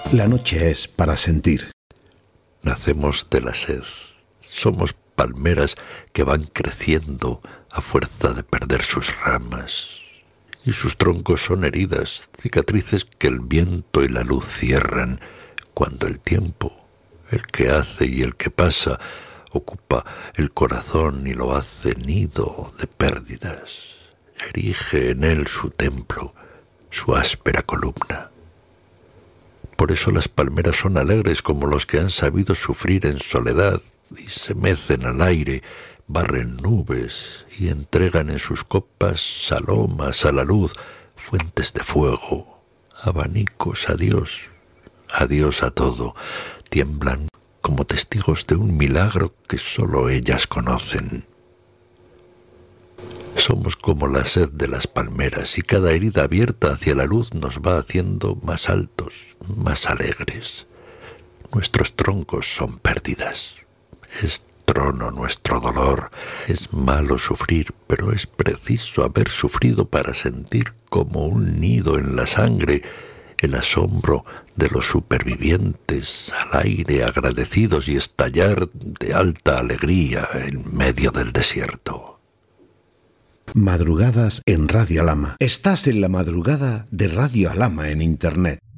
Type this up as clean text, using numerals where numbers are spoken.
La noche es para sentir. Nacemos de la sed. Somos palmeras que van creciendo a fuerza de perder sus ramas. Y sus troncos son heridas, cicatrices que el viento y la luz cierran cuando el tiempo, el que hace y el que pasa, ocupa el corazón y lo hace nido de pérdidas. Erige en él su templo, su áspera columna. Por eso las palmeras son alegres como los que han sabido sufrir en soledad y se mecen al aire, barren nubes y entregan en sus copas salomas a la luz, fuentes de fuego, abanicos a Dios, adiós a todo, tiemblan como testigos de un milagro que sólo ellas conocen. Somos como la sed de las palmeras y cada herida abierta hacia la luz nos va haciendo más altos, más alegres. Nuestros troncos son pérdidas. Es trono nuestro dolor. Es malo sufrir, pero es preciso haber sufrido para sentir como un nido en la sangre el asombro de los supervivientes al aire agradecidos y estallar de alta alegría en medio del desierto. Madrugadas en Radio Alhama. Estás en la madrugada de Radio Alhama en Internet.